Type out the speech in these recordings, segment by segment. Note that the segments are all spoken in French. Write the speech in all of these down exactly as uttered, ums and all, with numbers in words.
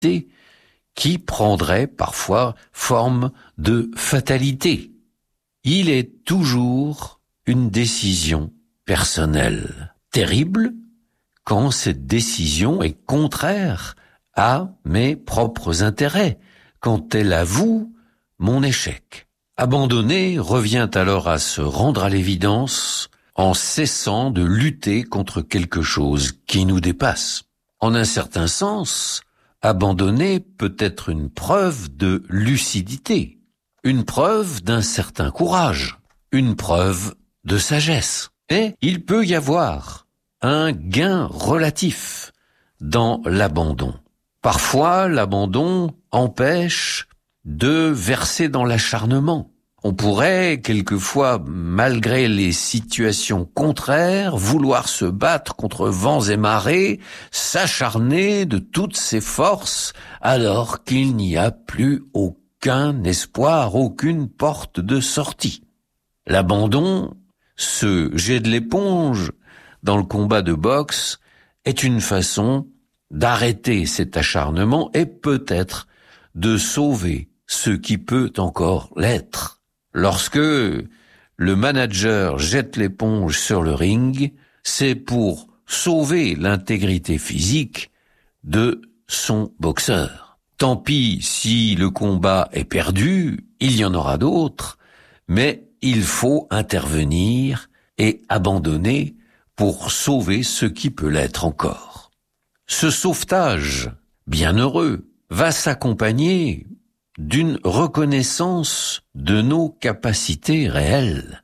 qui prendrait parfois forme de fatalité. Il est toujours une décision personnelle, terrible quand cette décision est contraire à mes propres intérêts, quand elle avoue mon échec. Abandonner revient alors à se rendre à l'évidence en cessant de lutter contre quelque chose qui nous dépasse. En un certain sens, abandonner peut être une preuve de lucidité, une preuve d'un certain courage, une preuve de sagesse. Et il peut y avoir un gain relatif dans l'abandon. Parfois, l'abandon empêche de verser dans l'acharnement. On pourrait, quelquefois, malgré les situations contraires, vouloir se battre contre vents et marées, s'acharner de toutes ses forces, alors qu'il n'y a plus aucun espoir, aucune porte de sortie. L'abandon, ce jet de l'éponge dans le combat de boxe, est une façon d'arrêter cet acharnement et peut-être de sauver ce qui peut encore l'être. Lorsque le manager jette l'éponge sur le ring, c'est pour sauver l'intégrité physique de son boxeur. Tant pis si le combat est perdu, il y en aura d'autres, mais il faut intervenir et abandonner pour sauver ce qui peut l'être encore. Ce sauvetage bienheureux va s'accompagner d'une reconnaissance de nos capacités réelles,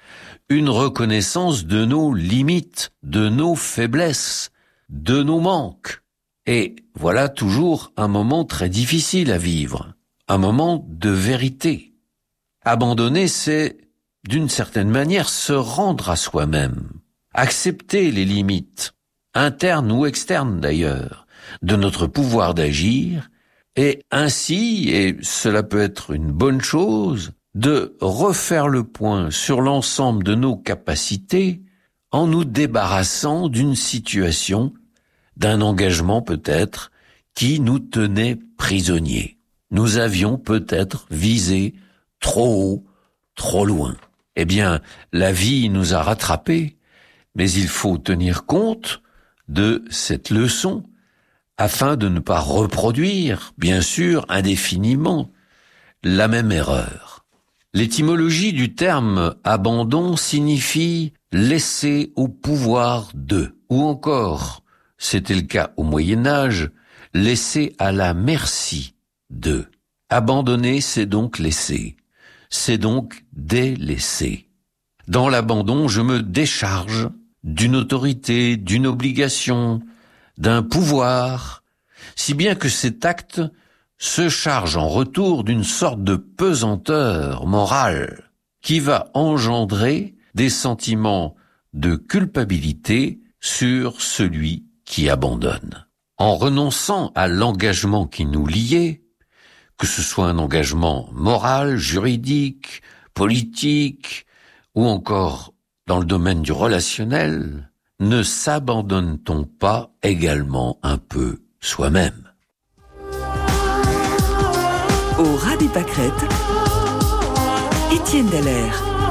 une reconnaissance de nos limites, de nos faiblesses, de nos manques. Et voilà toujours un moment très difficile à vivre, un moment de vérité. Abandonner, c'est, d'une certaine manière, se rendre à soi-même, accepter les limites, internes ou externes d'ailleurs, de notre pouvoir d'agir, et ainsi, et cela peut être une bonne chose, de refaire le point sur l'ensemble de nos capacités en nous débarrassant d'une situation, d'un engagement peut-être, qui nous tenait prisonniers. Nous avions peut-être visé trop haut, trop loin. Eh bien, la vie nous a rattrapés, mais il faut tenir compte de cette leçon afin de ne pas reproduire, bien sûr, indéfiniment, la même erreur. L'étymologie du terme abandon signifie laisser au pouvoir de, ou encore, c'était le cas au Moyen-Âge, laisser à la merci de. Abandonner, c'est donc laisser, c'est donc délaisser. Dans l'abandon, je me décharge d'une autorité, d'une obligation, d'un pouvoir, si bien que cet acte se charge en retour d'une sorte de pesanteur morale qui va engendrer des sentiments de culpabilité sur celui qui abandonne. En renonçant à l'engagement qui nous liait, que ce soit un engagement moral, juridique, politique, ou encore dans le domaine du relationnel, ne s'abandonne-t-on pas également un peu soi-même? Au ras des pâquerettes, Étienne Dallaire.